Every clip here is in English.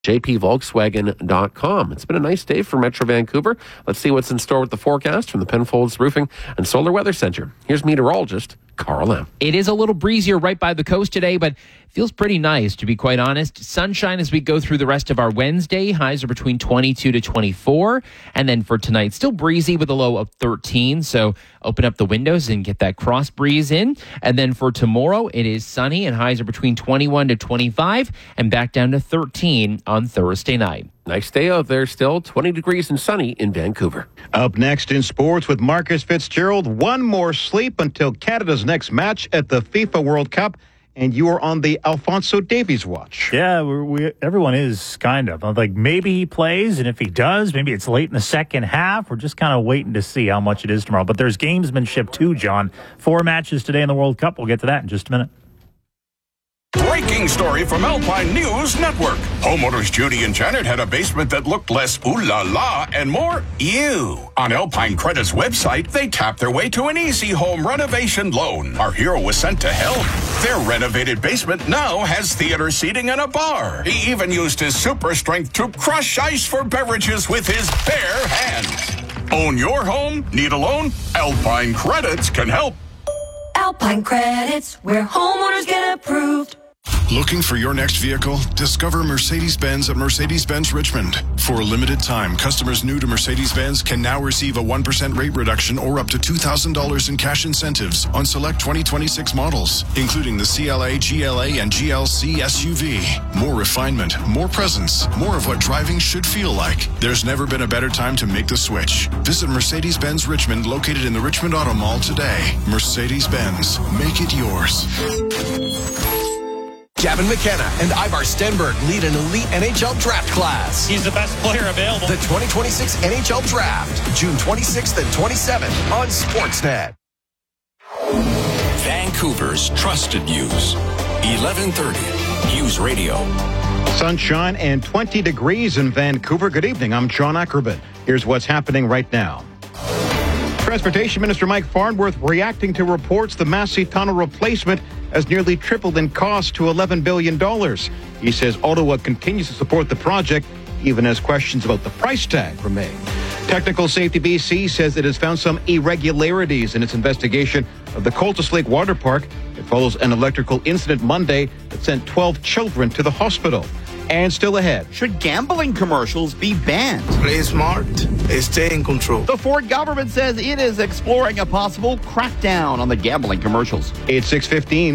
jpvolkswagen.com. It's been a nice day for Metro Vancouver. Let's see what's in store with the forecast from the Penfolds Roofing and Solar Weather Center. Here's meteorologist Carl M. It is a little breezier right by the coast today, but feels pretty nice, to be quite honest. Sunshine as we go through the rest of our Wednesday. Highs are between 22 to 24. And then for tonight, still breezy with a low of 13. So open up the windows and get that cross breeze in. And then for tomorrow, it is sunny and highs are between 21 to 25 and back down to 13 on Thursday night. Nice day out there still, 20 degrees and sunny in Vancouver. Up next in sports with Marcus Fitzgerald, one more sleep until Canada's next match at the FIFA World Cup, and you are on the Alphonso Davies watch. Yeah, everyone is kind of. Like, maybe he plays, and if he does, maybe it's late in the second half. We're just kind of waiting to see how much it is tomorrow. But there's gamesmanship too, John. 4 matches today in the World Cup. We'll get to that in just a minute. Breaking story from Alpine News Network. Homeowners Judy and Janet had a basement that looked less ooh la la and more ew. On Alpine Credit's website, they tapped their way to an easy home renovation loan. Our hero was sent to help. Their renovated basement now has theater seating and a bar. He even used his super strength to crush ice for beverages with his bare hands. Own your home? Need a loan? Alpine Credits can help. Alpine Credits, where homeowners get approved. Looking for your next vehicle? Discover Mercedes-Benz at Mercedes-Benz Richmond. For a limited time, customers new to Mercedes-Benz can now receive a 1% rate reduction or up to $2,000 in cash incentives on select 2026 models, including the CLA, GLA, and GLC SUV. More refinement, more presence, more of what driving should feel like. There's never been a better time to make the switch. Visit Mercedes-Benz Richmond, located in the Richmond Auto Mall today. Mercedes-Benz. Make it yours. Gavin McKenna and Ivar Stenberg lead an elite NHL draft class. He's the best player available. The 2026 NHL Draft, June 26th and 27th on Sportsnet. Vancouver's trusted news. 1130 News Radio. Sunshine and 20 degrees in Vancouver. Good evening. I'm John Ackerman. Here's what's happening right now. Transportation Minister Mike Farnworth reacting to reports the Massey Tunnel replacement has nearly tripled in cost to $11 billion. He says Ottawa continues to support the project, even as questions about the price tag remain. Technical Safety BC says it has found some irregularities in its investigation of the Cultus Lake Water Park. It follows an electrical incident Monday that sent 12 children to the hospital. And still ahead. Should gambling commercials be banned? Play smart. Stay in control. The Ford government says it is exploring a possible crackdown on the gambling commercials. It's 6:15.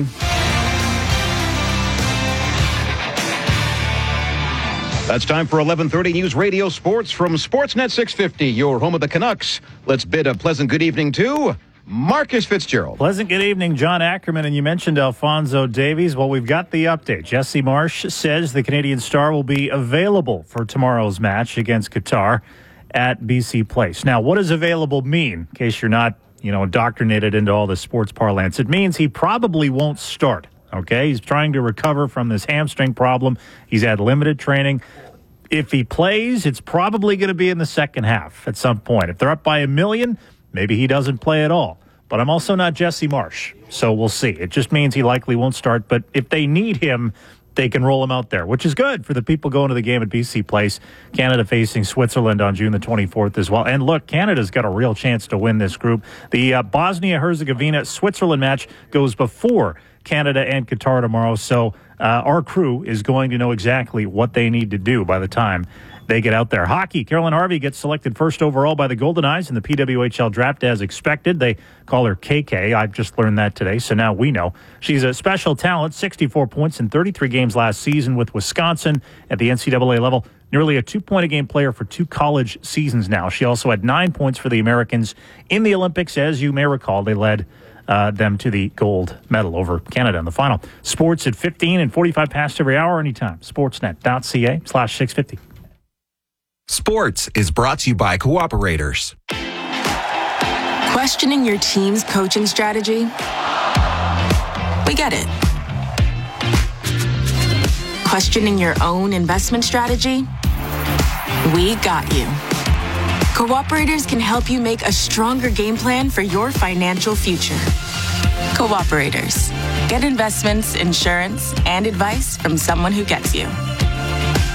That's time for 11:30 News Radio Sports from Sportsnet 650, your home of the Canucks. Let's bid a pleasant good evening to Marcus Fitzgerald. Pleasant good evening, John Ackerman. And you mentioned Alphonso Davies. Well, we've got the update. Jesse Marsh says the Canadian star will be available for tomorrow's match against Qatar at BC Place. Now, what does available mean? In case you're not, indoctrinated into all the sports parlance, it means he probably won't start. Okay, he's trying to recover from this hamstring problem. He's had limited training. If he plays, it's probably going to be in the second half at some point. If they're up by $1 million, maybe he doesn't play at all. But I'm also not Jesse Marsh, so we'll see. It just means he likely won't start. But if they need him, they can roll him out there, which is good for the people going to the game at BC Place. Canada facing Switzerland on June the 24th as well. And look, Canada's got a real chance to win this group. The Bosnia-Herzegovina-Switzerland match goes before Canada and Qatar tomorrow. So our crew is going to know exactly what they need to do by the time they get out there. Hockey, Carolyn Harvey gets selected first overall by the Golden Eyes in the PWHL draft as expected. They call her KK. I've just learned that today, so now we know. She's a special talent, 64 points in 33 games last season with Wisconsin at the NCAA level. Nearly a 2-point-a-game player for 2 college seasons now. She also had 9 points for the Americans in the Olympics. As you may recall, they led them to the gold medal over Canada in the final. Sports at 15 and 45 past every hour, anytime. Sportsnet.ca/650. Sports is brought to you by Cooperators. Questioning your team's coaching strategy? We get it. Questioning your own investment strategy? We got you. Cooperators can help you make a stronger game plan for your financial future. Cooperators. Get investments, insurance, and advice from someone who gets you.